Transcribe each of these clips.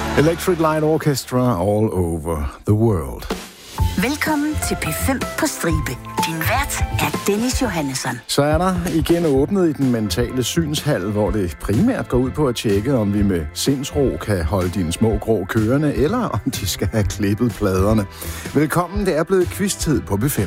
Electric Light Orchestra all over the world. Velkommen til P5 på stribe. Din vært er Dennis Johannesson. Så er der igen åbnet i den mentale synshal, hvor det primært går ud på at tjekke, om vi med sindsro kan holde dine små grå kørende, eller om de skal have klippet pladerne. Velkommen, det er blevet quiz-tid på P5.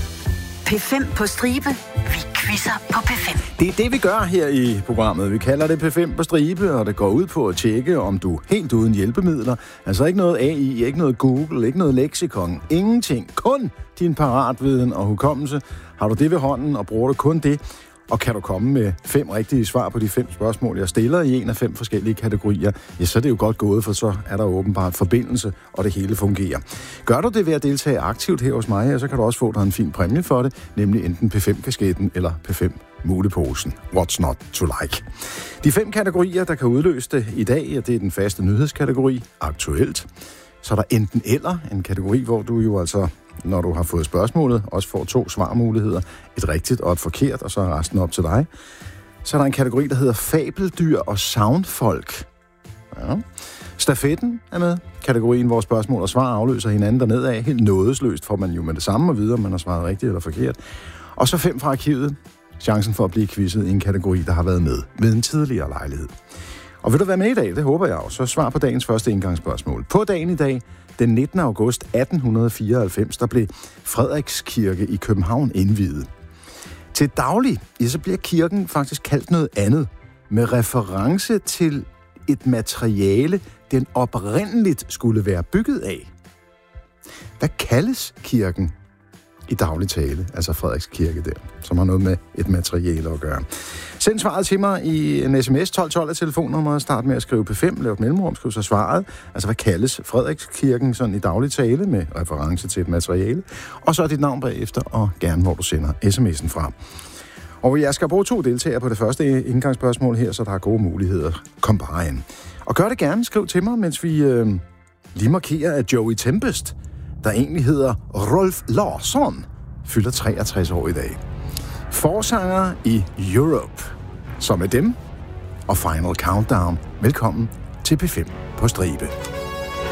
P5 på stribe. Vi quizzer på P5. Det er det, vi gør her i programmet. Vi kalder det P5 på stribe, og det går ud på at tjekke, om du helt uden hjælpemidler, altså ikke noget AI, ikke noget Google, ikke noget leksikon, ingenting, kun din paratviden og hukommelse. Har du det ved hånden, og bruger du kun det, og kan du komme med 5 rigtige svar på de 5 spørgsmål, jeg stiller i en af 5 forskellige kategorier, ja, så er det jo godt gået, for så er der åbenbart forbindelse, og det hele fungerer. Gør du det ved at deltage aktivt her hos mig, ja, så kan du også få dig en fin præmie for det, nemlig enten P5-kasketten eller P5-muleposen. What's not to like? De 5 kategorier, der kan udløse det i dag, ja, det er den faste nyhedskategori, aktuelt. Så er der enten eller, en kategori, hvor du jo altså, når du har fået spørgsmålet, også får 2 svarmuligheder, et rigtigt og et forkert, og så er resten op til dig. Så er der en kategori, der hedder fabeldyr og soundfolk. Ja. Stafetten er med. Kategorien, hvor spørgsmål og svar afløser hinanden dernede af. Helt nådesløst får man jo med det samme at vide, om man har svaret rigtigt eller forkert. Og så 5 fra arkivet. Chancen for at blive quizzet i en kategori, der har været med ved en tidligere lejlighed. Og vil du være med i dag? Det håber jeg også. Så svar på dagens første indgangsspørgsmål. På dagen i dag, den 19. august 1894, der blev Frederikskirke i København indviet. Til daglig, så bliver kirken faktisk kaldt noget andet, med reference til et materiale, den oprindeligt skulle være bygget af. Hvad kaldes kirken i daglig tale, altså Frederikskirke der, som har noget med et materiale at gøre? Send svaret til mig i en sms 1212 af telefonnummeret. Start med at skrive P5, lav et mellemrum, skriv så svaret. Altså, hvad kaldes Frederikskirken sådan i daglig tale med reference til et materiale? Og så dit navn bagefter, og gerne hvor du sender sms'en fra. Og jeg skal bruge 2 deltagere på det første indgangsspørgsmål her, så der er gode muligheder. Kom bare ind. Og gør det gerne, skriv til mig, mens vi lige markerer, at Joey Tempest, der egentlig hedder Rolf Larsson, fylder 63 år i dag. Forsanger i Europe, som er dem, og Final Countdown. Velkommen til P5 på stribe.